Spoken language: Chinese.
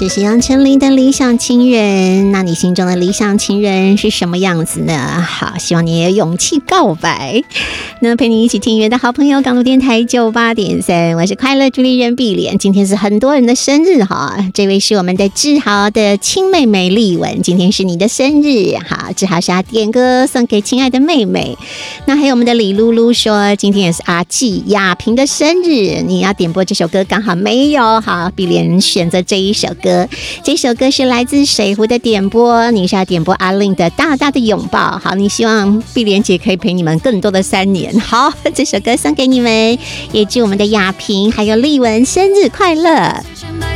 这是杨丞琳的理想情人，那你心中的理想情人是什么样子呢？好，希望你也有勇气告白。那陪你一起听音乐的好朋友，港路电台98.3，我是快乐主理人碧莲。今天是很多人的生日哈，这位是我们的志豪的亲妹妹丽文，今天是你的生日，好，志豪是要点歌送给亲爱的妹妹。那还有我们的李露露说，今天也是阿纪亚萍的生日，你要点播这首歌刚好没有，好，碧莲选择这一首歌，这首歌是来自水壶的点播，你是要点播阿令的大大的拥抱。好，你希望碧莲姐可以陪你们更多的3年。好，这首歌送给你们，也祝我们的亚萍还有丽文生日快乐。